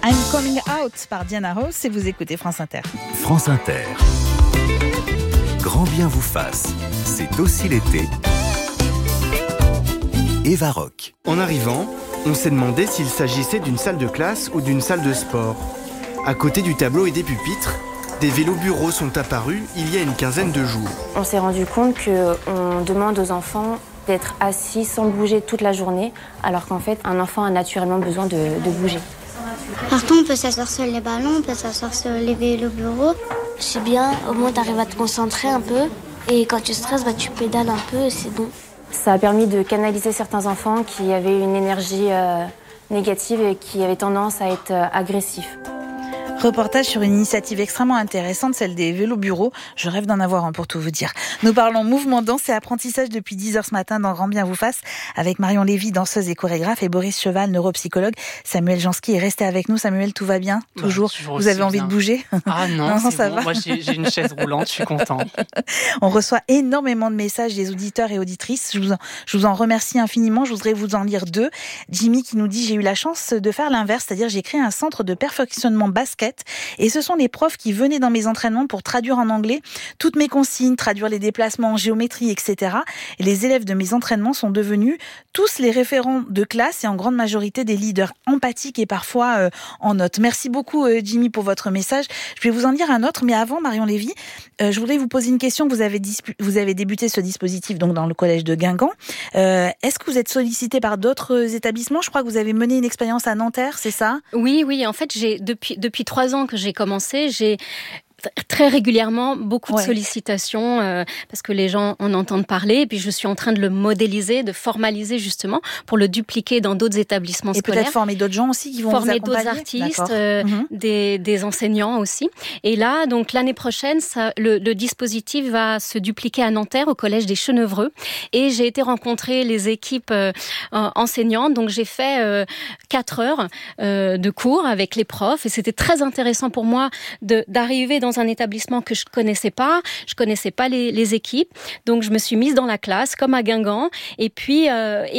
I'm Coming Out par Diana Ross et vous écoutez France Inter. France Inter. Grand bien vous fasse, c'est aussi l'été. Eva Rock. En arrivant, on s'est demandé s'il s'agissait d'une salle de classe ou d'une salle de sport. À côté du tableau et des pupitres, des vélos-bureaux sont apparus il y a une quinzaine de jours. On s'est rendu compte qu'on demande aux enfants d'être assis sans bouger toute la journée, alors qu'en fait, un enfant a naturellement besoin de bouger. Partout, on peut s'asseoir sur les ballons, on peut s'asseoir sur les vélos-bureaux. C'est bien, au moins tu arrives à te concentrer un peu. Et quand tu stresses, tu pédales un peu et c'est bon. Ça a permis de canaliser certains enfants qui avaient une énergie négative et qui avaient tendance à être agressifs. Reportage sur une initiative extrêmement intéressante, celle des vélos bureaux. Je rêve d'en avoir un pour tout vous dire. Nous parlons mouvement, danse et apprentissage depuis 10h ce matin dans Grand bien vous fasse avec Marion Lévy, danseuse et chorégraphe, et Boris Cheval, neuropsychologue. Samuel Jansky est resté avec nous. Samuel, tout va bien? Toujours? Vous avez envie de bouger? Ah non, ça bon. va. Moi j'ai une chaise roulante, je suis content. On reçoit énormément de messages des auditeurs et auditrices. Je vous en remercie infiniment. Je voudrais vous en lire 2. Jimmy qui nous dit: j'ai eu la chance de faire l'inverse, c'est-à-dire j'ai créé un centre de perfectionnement basket. Et ce sont les profs qui venaient dans mes entraînements pour traduire en anglais toutes mes consignes, traduire les déplacements en géométrie, etc. Et les élèves de mes entraînements sont devenus tous les référents de classe et en grande majorité des leaders empathiques et parfois en notes. Merci beaucoup Jimmy pour votre message. Je vais vous en dire un autre, mais avant, Marion Lévy, je voudrais vous poser une question. Vous avez débuté ce dispositif donc dans le collège de Guingamp. Est-ce que vous êtes sollicité par d'autres établissements? Je crois que vous avez mené une expérience à Nanterre, c'est ça? Oui. En fait, depuis 3 ans que j'ai commencé, j'ai très régulièrement beaucoup de sollicitations parce que les gens en entendent parler et puis je suis en train de le modéliser, de formaliser justement pour le dupliquer dans d'autres établissements scolaires. Et peut-être former d'autres gens aussi qui vont vous accompagner. Former d'autres artistes, des enseignants aussi. Et là, donc l'année prochaine, le dispositif va se dupliquer à Nanterre au collège des Chenevreux et j'ai été rencontrer les équipes enseignantes. Donc j'ai fait 4 heures de cours avec les profs et c'était très intéressant pour moi d'arriver dans un établissement que je connaissais pas les équipes, donc je me suis mise dans la classe comme à Guingamp et puis